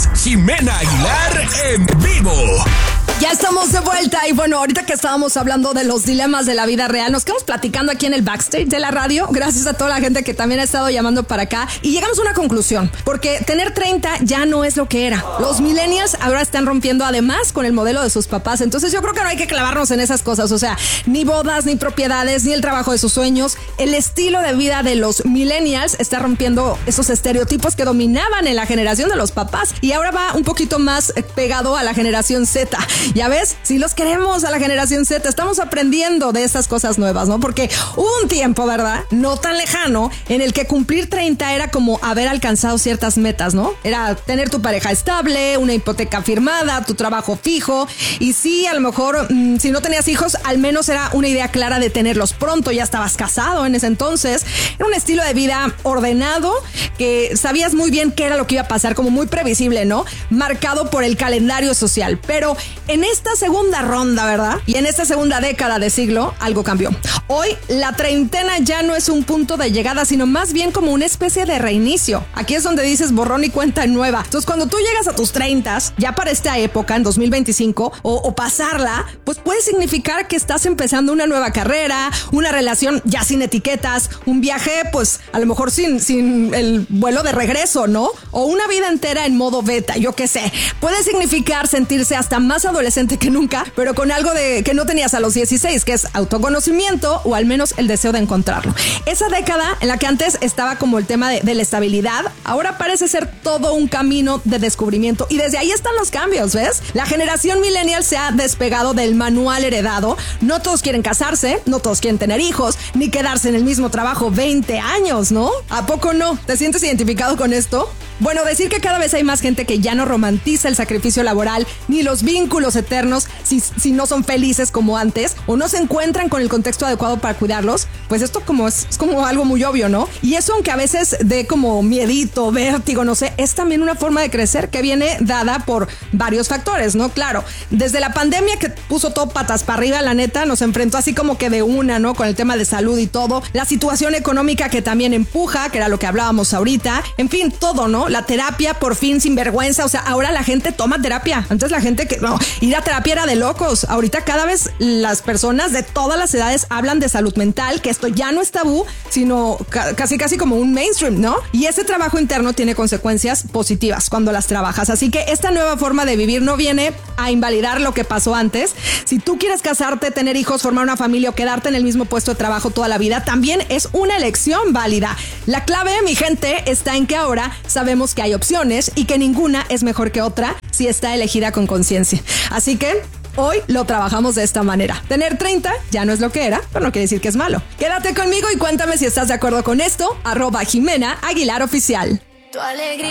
es Jimena Aguilar en vivo. Ya estamos de vuelta y bueno, ahorita que estábamos hablando de los dilemas de la vida real, nos quedamos platicando aquí en el backstage de la radio, gracias a toda la gente que también ha estado llamando para acá y llegamos a una conclusión, porque tener 30 ya no es lo que era. Los millennials ahora están rompiendo además con el modelo de sus papás, entonces yo creo que no hay que clavarnos en esas cosas, o sea, ni bodas, ni propiedades, ni el trabajo de sus sueños. El estilo de vida de los millennials está rompiendo esos estereotipos que dominaban en la generación de los papás y ahora va un poquito más pegado a la generación Z. Ya ves, si los queremos a la generación Z, estamos aprendiendo de estas cosas nuevas, ¿no? Porque hubo un tiempo, ¿verdad? No tan lejano, en el que cumplir 30 era como haber alcanzado ciertas metas, ¿no? Era tener tu pareja estable, una hipoteca firmada, tu trabajo fijo. Y sí, a lo mejor, si no tenías hijos, al menos era una idea clara de tenerlos pronto. Ya estabas casado en ese entonces. Era un estilo de vida ordenado, que sabías muy bien qué era lo que iba a pasar, como muy previsible, ¿no? Marcado por el calendario social. Pero en esta segunda ronda, ¿verdad? Y en esta segunda década de siglo, algo cambió. Hoy, la treintena ya no es un punto de llegada, sino más bien como una especie de reinicio. Aquí es donde dices borrón y cuenta nueva. Entonces, cuando tú llegas a tus 30s, ya para esta época, en 2025, o pasarla, pues puede significar que estás empezando una nueva carrera, una relación ya sin etiquetas, un viaje, pues, a lo mejor sin el vuelo de regreso, ¿no? O una vida entera en modo beta, yo qué sé. Puede significar sentirse hasta más adolescente que nunca, pero con algo de que no tenías a los 16, que es autoconocimiento o al menos el deseo de encontrarlo. Esa década en la que antes estaba como el tema de la estabilidad, ahora parece ser todo un camino de descubrimiento y desde ahí están los cambios, ¿ves? La generación millennial se ha despegado del manual heredado. No todos quieren casarse, no todos quieren tener hijos, ni quedarse en el mismo trabajo 20 años, ¿no? ¿A poco no? ¿Te sientes identificado con esto? Bueno, decir que cada vez hay más gente que ya no romantiza el sacrificio laboral ni los vínculos eternos si no son felices como antes o no se encuentran con el contexto adecuado para cuidarlos, pues esto es como algo muy obvio, ¿no? Y eso, aunque a veces dé como miedito, vértigo, no sé, es también una forma de crecer que viene dada por varios factores, ¿no? Claro, desde la pandemia que puso todo patas para arriba, la neta, nos enfrentó así como que de una, ¿no? Con el tema de salud y todo, la situación económica que también empuja, que era lo que hablábamos ahorita, en fin, todo, ¿no? La terapia, por fin, sin vergüenza, o sea, ahora la gente toma terapia. Antes la gente ir a terapia era de locos. Ahorita cada vez las personas de todas las edades hablan de salud mental, que esto ya no es tabú, sino casi como un mainstream, ¿no? Y ese trabajo interno tiene consecuencias positivas cuando las trabajas. Así que esta nueva forma de vivir no viene a invalidar lo que pasó antes. Si tú quieres casarte, tener hijos, formar una familia o quedarte en el mismo puesto de trabajo toda la vida, también es una elección válida. La clave, mi gente, está en que ahora sabemos que hay opciones y que ninguna es mejor que otra si está elegida con conciencia. Así que hoy lo trabajamos de esta manera. Tener 30 ya no es lo que era, pero no quiere decir que es malo. Quédate conmigo y cuéntame si estás de acuerdo con esto. @Jimena Aguilar Oficial. Tu alegría.